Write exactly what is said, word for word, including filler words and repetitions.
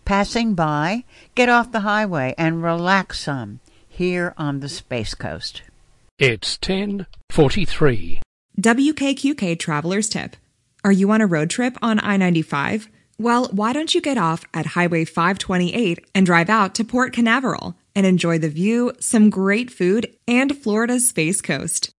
passing by, get off the highway and relax some here on the Space Coast. It's ten forty-three. W K Q K Traveler's Tip. Are you on a road trip on I ninety-five? Well, why don't you get off at Highway five twenty-eight and drive out to Port Canaveral and enjoy the view, some great food, and Florida's Space Coast.